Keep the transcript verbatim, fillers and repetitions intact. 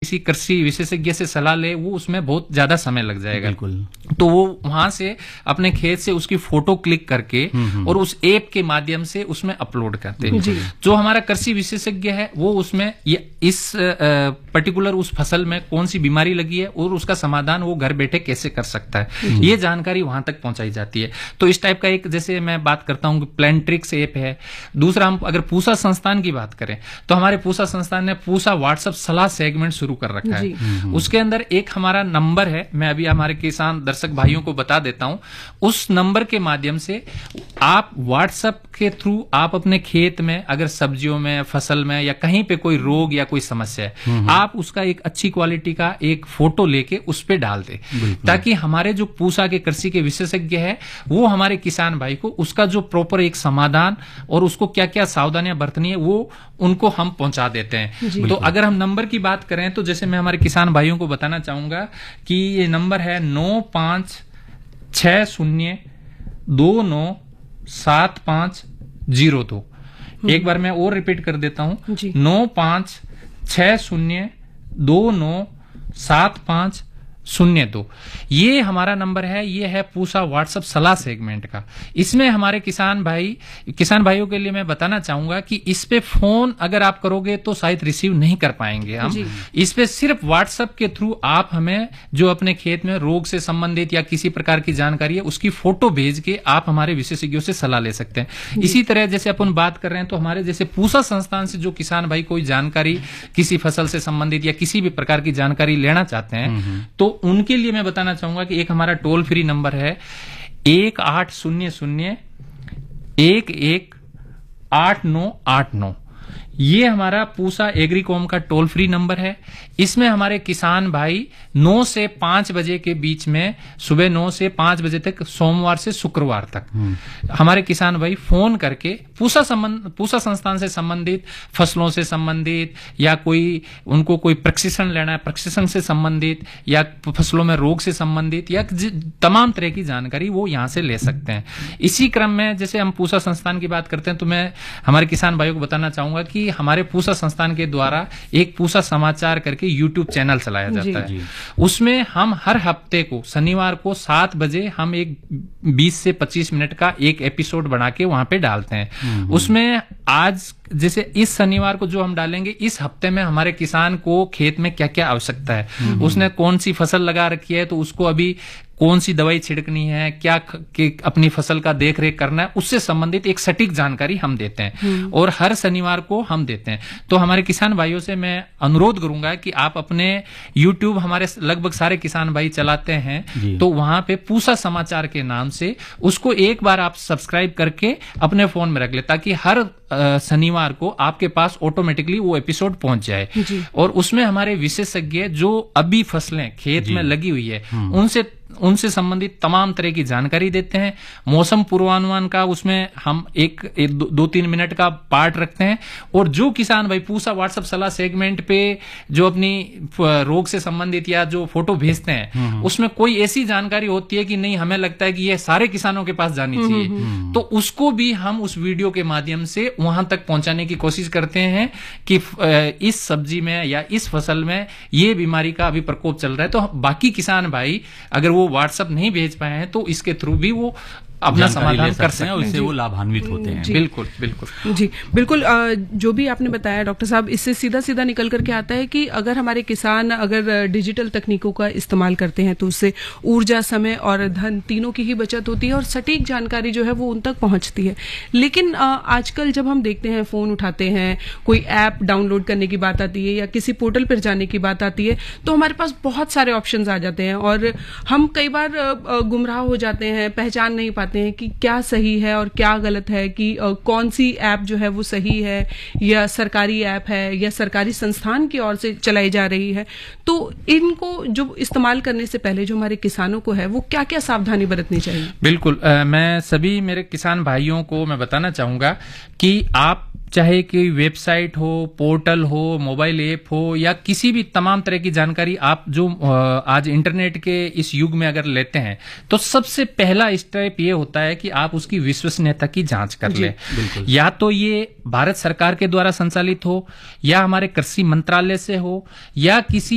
किसी कृषि विशेषज्ञ से सलाह ले, वो उसमें बहुत ज्यादा समय लग जाएगा। बिल्कुल। तो वो वहां से अपने खेत से उसकी फोटो क्लिक करके और उस ऐप के माध्यम से उसमें अपलोड करते हैं। जो हमारा कृषि विशेषज्ञ है वो उसमें ये इस पर्टिकुलर उस फसल में कौन सी बीमारी लगी है और उसका समाधान वो घर बैठे कैसे कर सकता है, ये जानकारी वहां तक पहुंचाई जाती है। तो इस टाइप का एक, जैसे मैं बात करता हूं, प्लेंट्रिक्स ऐप है। दूसरा, हम अगर पूसा संस्थान की बात करें तो हमारे पूसा संस्थान ने पूसा व्हाट्सएप सलाह सेगमेंट शुरू कर रखा है। उसके अंदर एक हमारा नंबर है, मैं अभी हमारे किसान दर्शक भाइयों को बता देता हूं। उस नंबर के माध्यम से आप व्हाट्सएप के थ्रू आप अपने खेत में अगर सब्जियों में, फसल में या कहीं पे कोई रोग या कोई समस्या है, आप उसका एक अच्छी क्वालिटी का एक फोटो लेके उस पे डाल दे, ताकि हमारे जो पूसा के कृषि के विशेषज्ञ है वो हमारे किसान भाई को उसका जो प्रॉपर एक समाधान और उसको क्या क्या सावधानियां बरतनी है वो उनको हम पहुंचा देते हैं। तो अगर हम नंबर की बात करें तो जैसे मैं हमारे किसान भाइयों को बताना चाहूंगा कि ये नंबर है नौ पांच छह शून्य दो नौ सात पांच जीरो दो। एक बार मैं और रिपीट कर देता हूं, नौ पांच छह शून्य दो नौ सात पांच शून्य दो। ये हमारा नंबर है, ये है पूसा व्हाट्सएप सलाह सेगमेंट का। इसमें हमारे किसान भाई किसान भाइयों के लिए मैं बताना चाहूंगा कि इस पे फोन अगर आप करोगे तो शायद रिसीव नहीं कर पाएंगे हम। इस पे सिर्फ व्हाट्सएप के थ्रू आप हमें जो अपने खेत में रोग से संबंधित या किसी प्रकार की जानकारी है उसकी फोटो भेज के आप हमारे विशेषज्ञों से सलाह ले सकते हैं। इसी तरह जैसे अपन बात कर रहे हैं तो हमारे जैसे पूसा संस्थान से जो किसान भाई कोई जानकारी किसी फसल से संबंधित या किसी भी प्रकार की जानकारी लेना चाहते हैं तो उनके लिए मैं बताना चाहूंगा कि एक हमारा टोल फ्री नंबर है एक आठ शून्य शून्य एक एक आठ नौ आठ नौ। ये हमारा पूसा एग्रीकॉम का टोल फ्री नंबर है। इसमें हमारे किसान भाई नौ से पांच बजे के बीच में, सुबह नौ से पांच बजे तक, सोमवार से शुक्रवार तक हमारे किसान भाई फोन करके पूसा संबंध पूसा संस्थान से संबंधित फसलों से संबंधित या कोई उनको कोई प्रशिक्षण लेना है, प्रशिक्षण से संबंधित या फसलों में रोग से संबंधित या तमाम तरह की जानकारी वो यहाँ से ले सकते हैं। इसी क्रम में जैसे हम पूसा संस्थान की बात करते हैं तो मैं हमारे किसान भाइयों को बताना चाहूंगा कि हमारे पूसा संस्थान के द्वारा एक पूसा समाचार करके यूट्यूब चैनल चलाया जाता है। उसमें हम हर हफ्ते को शनिवार को सात बजे हम एक बीस से पच्चीस मिनट का एक एपिसोड बना के वहां पे डालते हैं। उसमें आज जैसे इस शनिवार को जो हम डालेंगे, इस हफ्ते में हमारे किसान को खेत में क्या क्या आवश्यकता है, उसने कौन सी फसल लगा रखी है तो उसको अभी कौन सी दवाई छिड़कनी है, क्या के अपनी फसल का देख रेख करना है, उससे संबंधित एक सटीक जानकारी हम देते हैं और हर शनिवार को हम देते हैं। तो हमारे किसान भाइयों से मैं अनुरोध करूंगा कि आप अपने यूट्यूब, हमारे लगभग सारे किसान भाई चलाते हैं, तो वहां पे पूसा समाचार के नाम से उसको एक बार आप सब्सक्राइब करके अपने फोन में रख ले, ताकि हर शनिवार को आपके पास ऑटोमेटिकली वो एपिसोड पहुंच जाए। और उसमें हमारे विशेषज्ञ जो अभी फसलें खेत में लगी हुई है उनसे उनसे संबंधित तमाम तरह की जानकारी देते हैं। मौसम पूर्वानुमान का उसमें हम एक, एक दो, दो तीन मिनट का पार्ट रखते हैं। और जो किसान भाई पूसा व्हाट्सएप सलाह सेगमेंट पे जो अपनी रोग से संबंधित या जो फोटो भेजते हैं उसमें कोई ऐसी जानकारी होती है कि नहीं हमें लगता है कि यह सारे किसानों के पास जानी चाहिए, तो उसको भी हम उस वीडियो के माध्यम से वहां तक पहुंचाने की कोशिश करते हैं कि इस सब्जी में या इस फसल में ये बीमारी का अभी प्रकोप चल रहा है। तो बाकी किसान भाई अगर वो व्हाट्सएप नहीं भेज पाए हैं तो इसके थ्रू भी वो अपना समाधान कर सकते हैं और इससे वो लाभान्वित होते हैं। बिल्कुल बिल्कुल जी बिल्कुल। जो भी आपने बताया डॉक्टर साहब, इससे सीधा सीधा निकल करके आता है कि अगर हमारे किसान अगर डिजिटल तकनीकों का इस्तेमाल करते हैं तो उससे ऊर्जा, समय और धन तीनों की ही बचत होती है और सटीक जानकारी जो है वो उन तक पहुंचती है। लेकिन आजकल जब हम देखते हैं, फोन उठाते हैं, कोई ऐप डाउनलोड करने की बात आती है या किसी पोर्टल पर जाने की बात आती है, तो हमारे पास बहुत सारे ऑप्शंस आ जाते हैं और हम कई बार गुमराह हो जाते हैं, पहचान नहीं पाते हैं कि क्या सही है और क्या गलत है, कि uh, कौन सी ऐप जो है वो सही है या सरकारी ऐप है या सरकारी संस्थान की ओर से चलाई जा रही है। तो इनको जो इस्तेमाल करने से पहले जो हमारे किसानों को है वो क्या क्या सावधानी बरतनी चाहिए? बिल्कुल, आ, मैं सभी मेरे किसान भाइयों को मैं बताना चाहूंगा कि आप चाहे कि वेबसाइट हो, पोर्टल हो, मोबाइल ऐप हो या किसी भी तमाम तरह की जानकारी आप जो आज इंटरनेट के इस युग में अगर लेते हैं तो सबसे पहला स्टेप ये होता है कि आप उसकी विश्वसनीयता की जांच कर लें। या तो ये भारत सरकार के द्वारा संचालित हो या हमारे कृषि मंत्रालय से हो या किसी